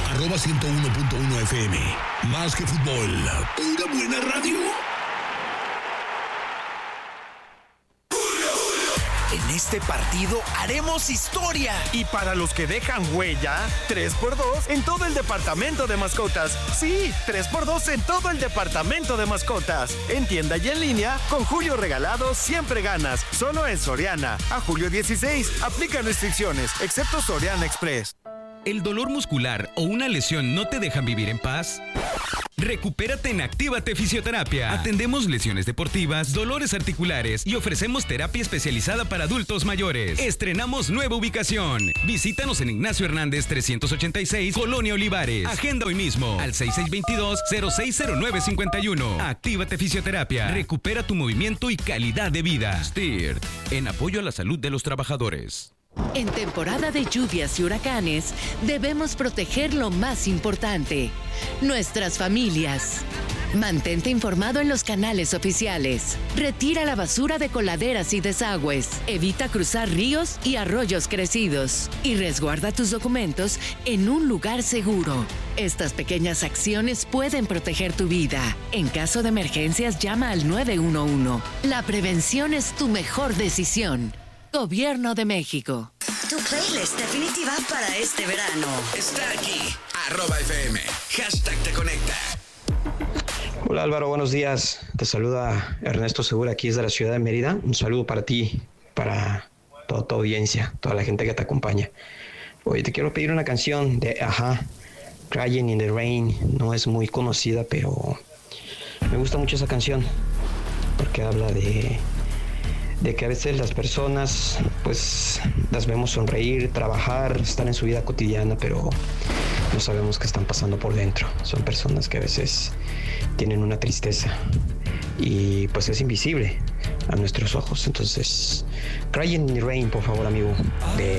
@101.1 FM. Más que fútbol, pura buena radio. En este partido haremos historia. Y para los que dejan huella, 3x2 en todo el departamento de mascotas. Sí, 3x2 en todo el departamento de mascotas. En tienda y en línea, con Julio Regalado siempre ganas. Solo en Soriana. A julio 16. Aplica restricciones, excepto Soriana Express. ¿El dolor muscular o una lesión no te dejan vivir en paz? Recupérate en Actívate Fisioterapia. Atendemos lesiones deportivas, dolores articulares y ofrecemos terapia especializada para adultos mayores. Estrenamos nueva ubicación. Visítanos en Ignacio Hernández 386, Colonia Olivares. Agenda hoy mismo al 6622-060951. Actívate Fisioterapia. Recupera tu movimiento y calidad de vida. STIRT, en apoyo a la salud de los trabajadores. En temporada de lluvias y huracanes, debemos proteger lo más importante, nuestras familias. Mantente informado en los canales oficiales. Retira la basura de coladeras y desagües. Evita cruzar ríos y arroyos crecidos. Y resguarda tus documentos en un lugar seguro. Estas pequeñas acciones pueden proteger tu vida. En caso de emergencias, llama al 911. La prevención es tu mejor decisión. Gobierno de México. Tu playlist definitiva para este verano. Está aquí. @FM. #te conecta. Hola Álvaro, buenos días. Te saluda Ernesto Segura, aquí desde la ciudad de Mérida. Un saludo para ti, para toda tu audiencia, toda la gente que te acompaña. Hoy te quiero pedir una canción de Ajá, Crying in the Rain. No es muy conocida, pero me gusta mucho esa canción porque habla de que a veces las personas pues las vemos sonreír, trabajar, estar en su vida cotidiana, pero no sabemos qué están pasando por dentro. Son personas que a veces tienen una tristeza y pues es invisible a nuestros ojos. Entonces, Crying in the Rain, por favor, amigo, de